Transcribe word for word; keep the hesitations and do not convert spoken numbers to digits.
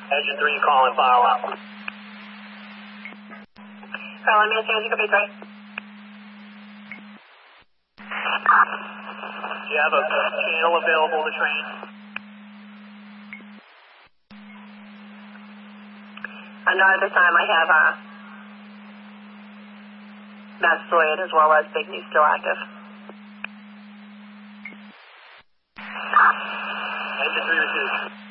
Engine three, call and follow up. Carolyn, Mass Transit, copy three. Do you have a channel available to train? Uh, not at this time. I have uh, Massasoit as well as Big News still active. Engine three received.